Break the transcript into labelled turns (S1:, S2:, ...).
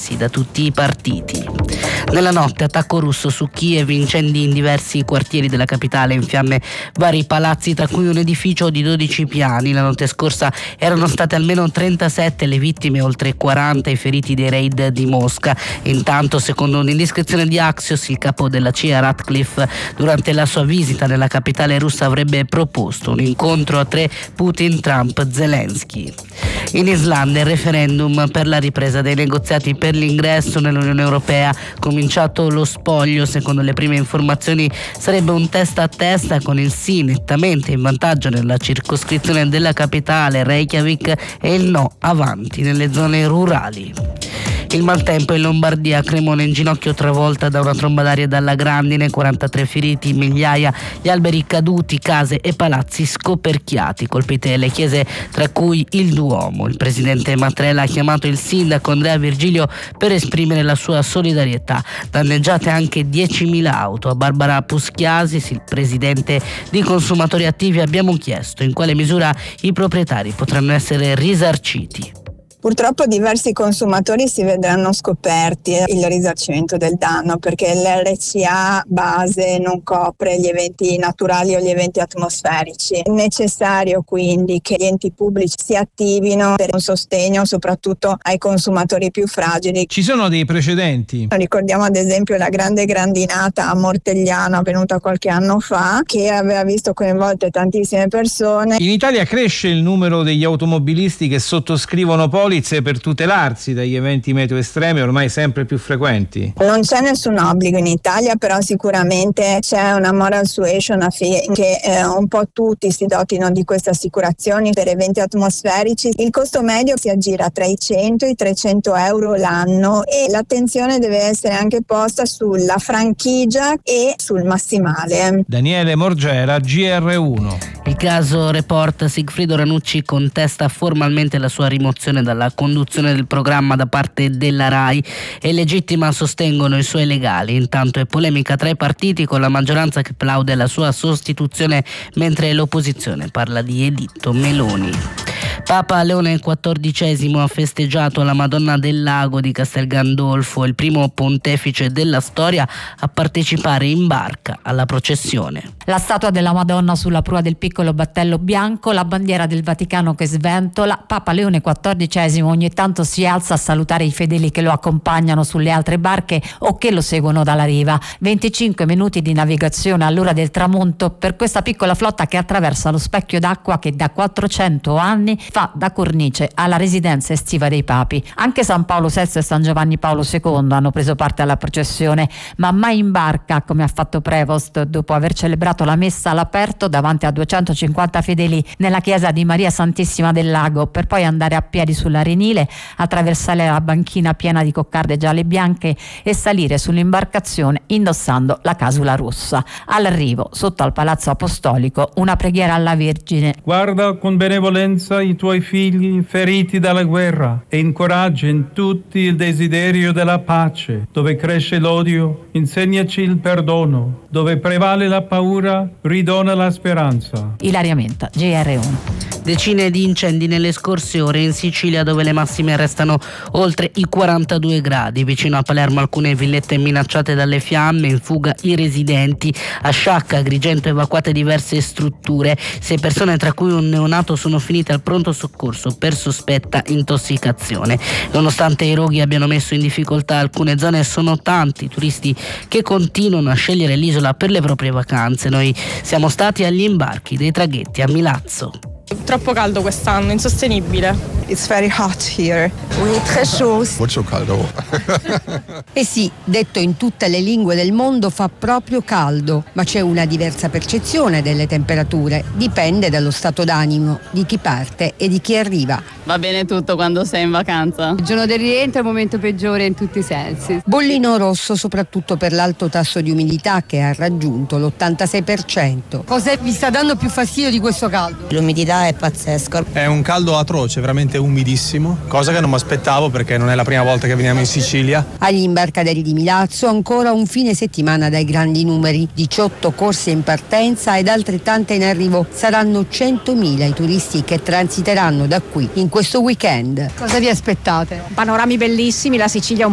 S1: ammessi da tutti i partiti. Nella notte attacco russo su Kiev, incendi in diversi quartieri della capitale, in fiamme vari palazzi tra cui un edificio di 12 piani. La notte scorsa erano state almeno 37 le vittime, oltre 40 i feriti dei raid di Mosca. Intanto, secondo un'indiscrezione di Axios, il capo della CIA Ratcliffe durante la sua visita nella capitale russa avrebbe proposto un incontro a 3 Putin, Trump, Zelensky. In Islanda il referendum per la ripresa dei negoziati per l'ingresso nell'Unione Europea. Cominciato lo spoglio, secondo le prime informazioni sarebbe un testa a testa con il sì nettamente in vantaggio nella circoscrizione della capitale Reykjavik e il no avanti nelle zone rurali. Il maltempo in Lombardia, Cremona in ginocchio travolta da una tromba d'aria e dalla grandine, 43 feriti, migliaia gli alberi caduti, case e palazzi scoperchiati, colpite le chiese tra cui il Duomo. Il presidente Mattarella ha chiamato il sindaco Andrea Virgilio per esprimere la sua solidarietà. Danneggiate anche 10.000 auto. A Barbara Puschiasis, il presidente di Consumatori Attivi, abbiamo chiesto in quale misura i proprietari potranno essere risarciti.
S2: Purtroppo diversi consumatori si vedranno scoperti il risarcimento del danno, perché l'RCA base non copre gli eventi naturali o gli eventi atmosferici. È necessario quindi che gli enti pubblici si attivino per un sostegno soprattutto ai consumatori più fragili.
S3: Ci sono dei precedenti?
S2: Ricordiamo ad esempio la grande grandinata a Mortegliano avvenuta qualche anno fa, che aveva visto coinvolte tantissime persone.
S3: In Italia cresce il numero degli automobilisti che sottoscrivono polizze per tutelarsi dagli eventi meteo estremi ormai sempre più frequenti.
S2: Non c'è nessun obbligo in Italia, però sicuramente c'è una moral suasion affinché un po' tutti si dotino di queste assicurazioni per eventi atmosferici. Il costo medio si aggira tra i 100 e i 300 euro l'anno e l'attenzione deve essere anche posta sulla franchigia e sul massimale.
S3: Daniele Morgera, GR1.
S1: Il caso Report, Sigfrido Ranucci contesta formalmente la sua rimozione dalla conduzione del programma da parte della RAI e legittima sostengono i suoi legali. Intanto è polemica tra i partiti, con la maggioranza che plaude la sua sostituzione mentre l'opposizione parla di editto Meloni. Papa Leone XIV ha festeggiato la Madonna del Lago di Castel Gandolfo, il primo pontefice della storia a partecipare in barca alla processione.
S4: La statua della Madonna sulla prua del piccolo battello bianco, la bandiera del Vaticano che sventola. Papa Leone XIV ogni tanto si alza a salutare i fedeli che lo accompagnano sulle altre barche o che lo seguono dalla riva. 25 minuti di navigazione all'ora del tramonto per questa piccola flotta che attraversa lo specchio d'acqua che da 400 anni fa da cornice alla residenza estiva dei papi. Anche San Paolo VI e San Giovanni Paolo II hanno preso parte alla processione, ma mai in barca come ha fatto Prevost dopo aver celebrato la messa all'aperto davanti a 250 fedeli nella chiesa di Maria Santissima del Lago, per poi andare a piedi sull'Arenile, attraversare la banchina piena di coccarde gialle e bianche e salire sull'imbarcazione indossando la casula rossa. All'arrivo, sotto al Palazzo Apostolico, una preghiera alla Vergine.
S5: Guarda con benevolenza i tuoi figli feriti dalla guerra e incoraggia in tutti il desiderio della pace. Dove cresce l'odio, insegnaci il perdono. Dove prevale la paura, ridona la speranza.
S4: Ilaria Menta, GR1.
S1: Decine di incendi nelle scorse ore in Sicilia, dove le massime restano oltre i 42 gradi. Vicino a Palermo alcune villette minacciate dalle fiamme, in fuga i residenti. A Sciacca, Agrigento, evacuate diverse strutture. 6 persone, tra cui un neonato, sono finite al pronto soccorso per sospetta intossicazione. Nonostante i roghi abbiano messo in difficoltà alcune zone, sono tanti i turisti che continuano a scegliere l'isola per le proprie vacanze. Noi siamo stati agli imbarchi dei traghetti a Milazzo.
S6: Troppo caldo quest'anno, insostenibile.
S7: It's very hot here.
S8: Oui, très chaud.
S9: Molto caldo.
S8: Eh sì, detto in tutte le lingue del mondo, fa proprio caldo, ma c'è una diversa percezione delle temperature. Dipende dallo stato d'animo di chi parte e di chi arriva.
S10: Va bene tutto quando sei in vacanza.
S11: Il giorno del rientro è il momento peggiore in tutti i sensi.
S8: Bollino rosso soprattutto per l'alto tasso di umidità che ha raggiunto l'86%.
S12: Cosa vi sta dando più fastidio di questo caldo?
S13: L'umidità è pazzesco.
S14: È un caldo atroce, veramente umidissimo, cosa che non mi aspettavo perché non è la prima volta che veniamo in Sicilia.
S8: Agli imbarcaderi di Milazzo ancora un fine settimana dai grandi numeri, 18 corse in partenza ed altrettante in arrivo. Saranno 100.000 i turisti che transiteranno da qui in questo weekend.
S12: Cosa vi aspettate?
S15: Panorami bellissimi, la Sicilia